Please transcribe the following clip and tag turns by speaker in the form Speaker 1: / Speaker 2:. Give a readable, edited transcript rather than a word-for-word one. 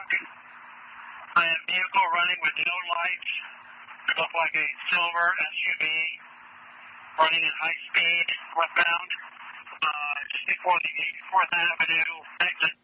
Speaker 1: truck. I have vehicle running with no lights. It looks like a silver SUV running at high speed westbound just before the 84th Avenue exit.